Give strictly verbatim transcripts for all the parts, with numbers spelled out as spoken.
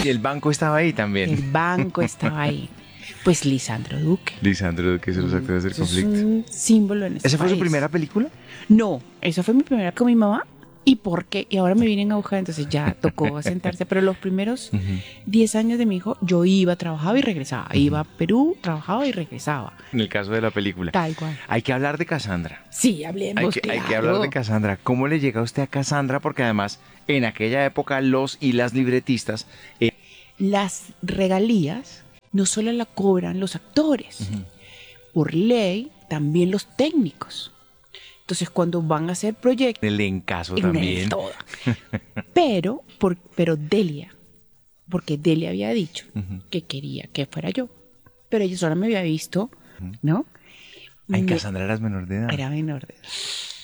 Y el banco estaba ahí también. El banco estaba ahí. Pues Lisandro Duque. Lisandro Duque es de los actores del Eso es conflicto. un símbolo en este ¿Esa fue su país. primera película? No, esa fue mi primera con mi mamá. ¿Y por qué? Y ahora me vienen a buscar, entonces ya tocó sentarse. Pero los primeros diez años de mi hijo, yo iba, trabajaba y regresaba. Iba a Perú, trabajaba y regresaba. En el caso de la película. Tal cual. Hay que hablar de Cassandra. Sí, hablemos, Hay que, claro. hay que hablar de Cassandra. ¿Cómo le llega a usted a Cassandra? Porque además, en aquella época, los y las libretistas... eh, Las regalías no solo la cobran los actores. Uh-huh. Por ley, también los técnicos. Entonces, cuando van a hacer proyectos... El encaso en también. El todo. pero, por, pero Delia, porque Delia había dicho uh-huh. que quería que fuera yo. Pero ella solo me había visto, uh-huh. ¿no? Ay, Cassandra eras menor de edad. Era menor de edad.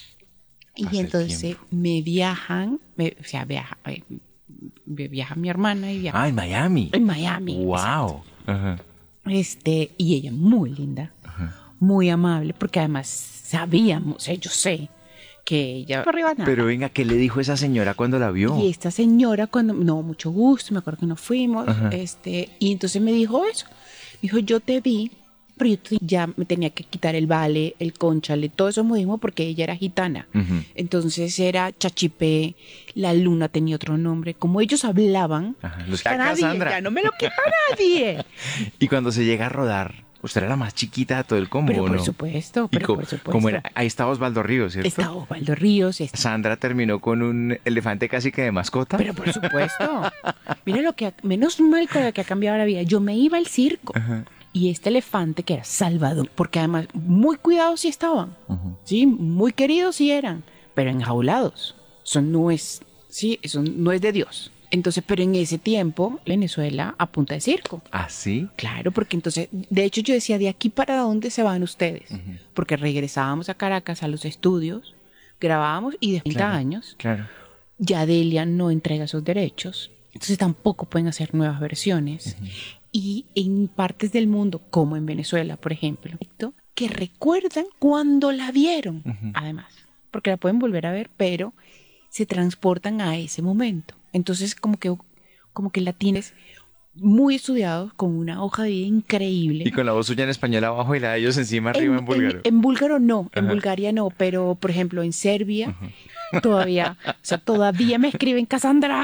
Y entonces me viajan, me, o sea, viaja, eh, viaja mi hermana y viaja. Ah, en Miami. En Miami. Wow. Uh-huh. Este, y ella muy linda, uh-huh. muy amable, porque además sabíamos, o sea, yo sé que ella no arriba nada. Pero venga, ¿qué le dijo esa señora cuando la vio? Y esta señora cuando, no, mucho gusto, me acuerdo que nos fuimos, uh-huh. este, y entonces me dijo eso. Me dijo, yo te vi, pero yo ya me tenía que quitar el vale, el cónchale, todo eso modismo porque ella era gitana. Uh-huh. Entonces era chachipé, la luna tenía otro nombre. Como ellos hablaban, Ajá, los a nadie, Cassandra. Ya no me lo quita nadie. Y cuando se llega a rodar, usted era la más chiquita de todo el combo, pero por ¿no? supuesto, pero co- por supuesto. Como era, ahí estaba Osvaldo Ríos, ¿cierto? Estaba Osvaldo Ríos. Está... Sandra terminó con un elefante casi que de mascota. Pero por supuesto. Mira lo que, menos mal con lo que ha cambiado la vida. Yo me iba al circo. Ajá. Y este elefante que era Salvador, porque además muy cuidados sí estaban, uh-huh. sí, muy queridos sí eran, pero enjaulados. Eso no es, sí, eso no es de Dios. Entonces, pero en ese tiempo, Venezuela a punta de circo. ¿Ah, sí? Claro, porque entonces, de hecho yo decía, ¿de aquí para dónde se van ustedes? Uh-huh. Porque regresábamos a Caracas a los estudios, grabábamos y después de claro, años, claro. ya Delia no entrega esos derechos. Entonces tampoco pueden hacer nuevas versiones. Uh-huh. Y en partes del mundo, como en Venezuela, por ejemplo, que recuerdan cuando la vieron, uh-huh. además, porque la pueden volver a ver, pero se transportan a ese momento. Entonces, como que, como que la tienes muy estudiado, con una hoja de vida increíble. Y con la voz suya en español abajo y la de ellos encima, arriba en, en búlgaro. En, en búlgaro no, uh-huh. en Bulgaria no, pero, por ejemplo, en Serbia... Uh-huh. Todavía, o sea, todavía me escriben Cassandra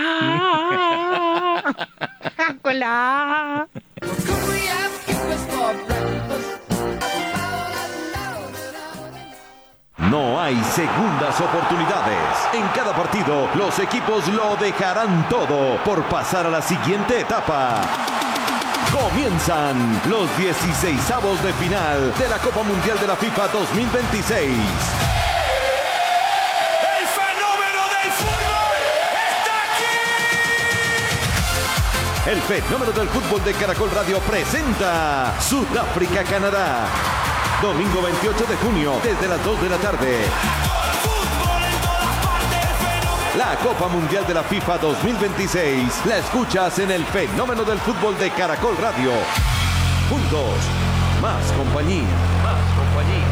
con la No hay segundas oportunidades. En cada partido, los equipos lo dejarán todo por pasar a la siguiente etapa. Comienzan los dieciseisavos de final de la Copa Mundial de la FIFA dos mil veintiséis. El fenómeno del fútbol de Caracol Radio presenta Sudáfrica-Canadá. Domingo veintiocho de junio, desde las dos de la tarde. La Copa Mundial de la FIFA dos mil veintiséis la escuchas en el fenómeno del fútbol de Caracol Radio. Juntos, más compañía. Más compañía.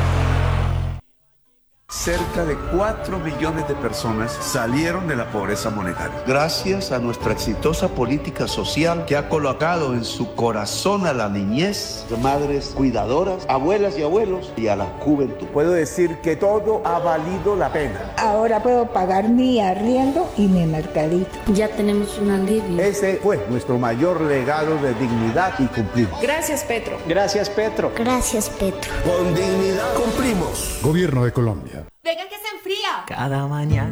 Cerca de cuatro millones de personas salieron de la pobreza monetaria. Gracias a nuestra exitosa política social que ha colocado en su corazón a la niñez, madres cuidadoras, abuelas y abuelos y a la juventud. Puedo decir que todo ha valido la pena. Ahora puedo pagar mi arriendo y mi mercadito. Ya tenemos un alivio. Ese fue nuestro mayor legado de dignidad y cumplimos. Gracias, Petro. Gracias, Petro. Gracias, Petro. Con dignidad cumplimos. Gobierno de Colombia. Venga que se enfría. Cada mañana.